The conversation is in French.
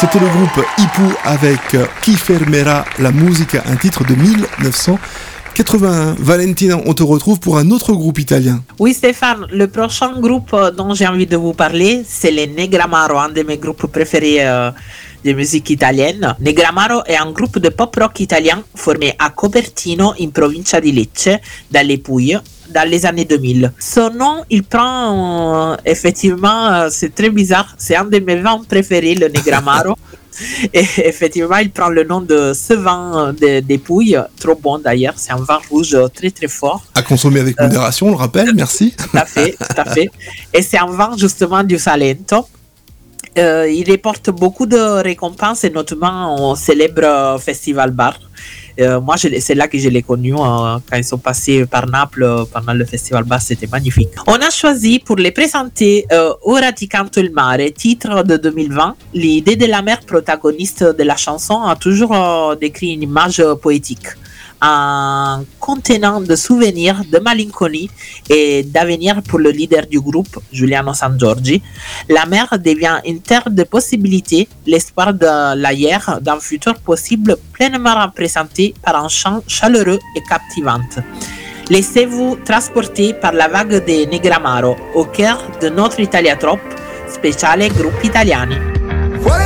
C'était le groupe Ipu avec Chi fermerà la musica, un titre de 1981. Valentina, on te retrouve pour un autre groupe italien. Oui Stéphane, le prochain groupe dont j'ai envie de vous parler, c'est les Negramaro, un de mes groupes préférés de musique italienne. Negramaro è un groupe de pop rock italien formé à Copertino, in provincia di Lecce, dalle Puglie, dans les années 2000. Son nom, il prend effectivement, c'est très bizarre, c'est un de mes vins préférés, le Negramaro. Et effectivement, il prend le nom de ce vin des Pouilles, trop bon d'ailleurs, c'est un vin rouge très très fort. À consommer avec modération, on le rappelle, merci. Tout à fait, tout à fait. Et c'est un vin justement du Salento. Il remporte beaucoup de récompenses et notamment au célèbre Festival Bar. Moi, c'est là que je l'ai connu quand ils sont passés par Naples pendant le Festival Bar, c'était magnifique. On a choisi pour les présenter Ora ti canto il mare, titre de 2020. L'idée de la mère protagoniste de la chanson a toujours décrit une image poétique, un contenant de souvenirs, de malinconie et d'avenir pour le leader du groupe, Giuliano Sangiorgi. La mer devient une terre de possibilités, l'espoir de l'ailleurs, d'un futur possible pleinement représenté par un chant chaleureux et captivant. Laissez-vous transporter par la vague des Negramaro au cœur de notre Italia Trop, spéciale groupe italiani.